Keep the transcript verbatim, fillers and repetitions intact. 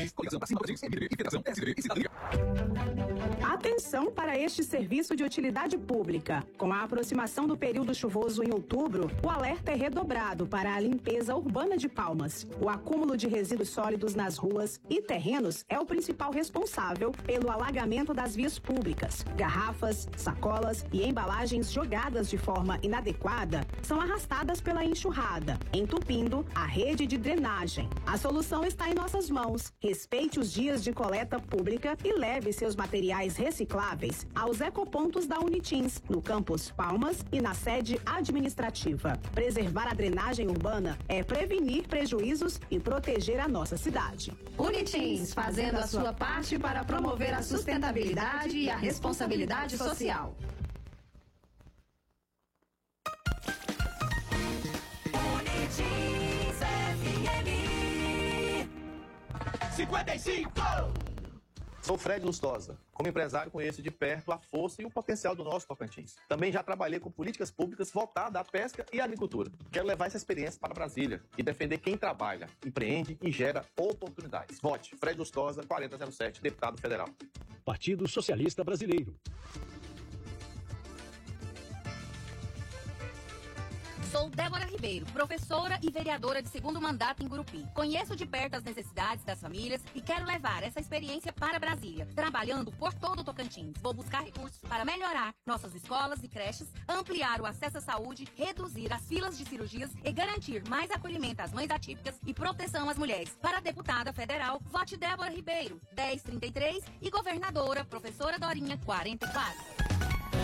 Atenção para este serviço de utilidade pública. Com a aproximação do período chuvoso em outubro, o alerta é redobrado para a limpeza urbana de Palmas. O acúmulo de resíduos sólidos nas ruas e terrenos é o principal responsável pelo alagamento das vias públicas. Garrafas, sacolas e embalagens jogadas de forma inadequada são arrastadas pela enxurrada, entupindo a rede de drenagem. A solução está em nossas mãos. Respeite os dias de coleta pública e leve seus materiais recicláveis aos ecopontos da Unitins, no campus Palmas e na sede administrativa. Preservar a drenagem urbana é prevenir prejuízos e proteger a nossa cidade. Unitins, fazendo a sua parte para promover a sustentabilidade e a responsabilidade social. Unitins F M cinquenta e cinco. Sou Fred Lustosa. Como empresário, conheço de perto a força e o potencial do nosso Tocantins. Também já trabalhei com políticas públicas voltadas à pesca e à agricultura. Quero levar essa experiência para Brasília e defender quem trabalha, empreende e gera oportunidades. Vote Fred Lustosa, quarenta zero sete, deputado federal. Partido Socialista Brasileiro. Sou Débora Ribeiro, professora e vereadora de segundo mandato em Gurupi. Conheço de perto as necessidades das famílias e quero levar essa experiência para Brasília, trabalhando por todo o Tocantins. Vou buscar recursos para melhorar nossas escolas e creches, ampliar o acesso à saúde, reduzir as filas de cirurgias e garantir mais acolhimento às mães atípicas e proteção às mulheres. Para a deputada federal, vote Débora Ribeiro, dez trinta e três, e governadora, professora Dorinha, quarenta e quatro.